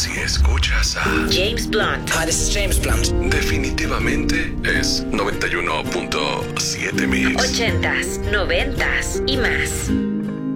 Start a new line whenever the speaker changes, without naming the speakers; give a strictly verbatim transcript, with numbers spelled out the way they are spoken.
Si escuchas a
James Blunt.
Hi, this is James Blunt.
definitivamente es noventa y uno punto siete Mix.
Ochentas, noventas y más.